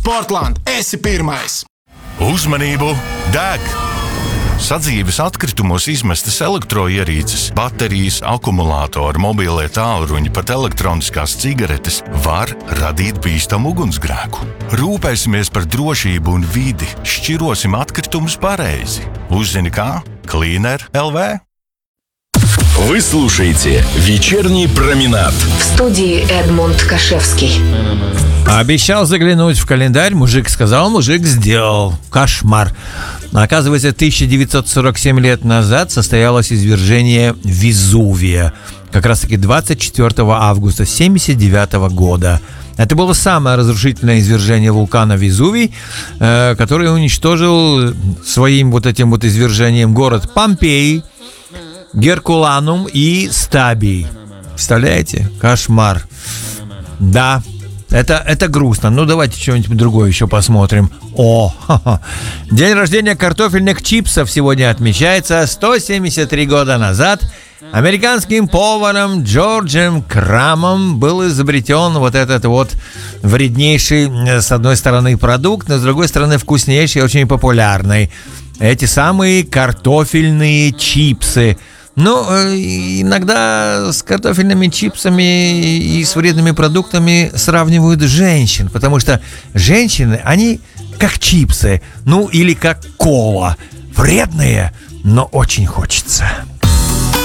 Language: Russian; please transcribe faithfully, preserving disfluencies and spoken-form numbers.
Sportland, esi pirmais! Uzmanību, deg! Sadzīves atkritumos izmestas elektroierīces, baterijas, akumulātori, mobilie tālruņi, pat elektroniskās cigaretes var radīt bīstamu ugunsgrēku. Rūpēsimies par drošību un vidi, šķirosim atkritumus pareizi. Uzzini kā? Cleaner точка эл ви. Вы слушаете «Вечерний променад». В студии Эдмунд Кашевский. Обещал заглянуть в календарь, мужик сказал, мужик сделал. Кошмар. Оказывается, тысяча девятьсот сорок семь лет назад состоялось извержение Везувия. Как раз-таки двадцать четвёртого августа семьдесят девятого года. Это было самое разрушительное извержение вулкана Везувий, э, который уничтожил своим вот этим вот извержением город Помпеи, Геркуланум и Стабий. Представляете? Кошмар. Да, это, это грустно. Ну, давайте что-нибудь другое еще посмотрим. О, ха-ха. День рождения картофельных чипсов сегодня отмечается. сто семьдесят три года назад американским поваром Джорджем Крамом был изобретен вот этот вот вреднейший, с одной стороны, продукт, но с другой стороны, вкуснейший и очень популярный. Эти самые картофельные чипсы. Ну, иногда с картофельными чипсами и с вредными продуктами сравнивают женщин, потому что женщины, они как чипсы, ну или как кола. Вредные, но очень хочется.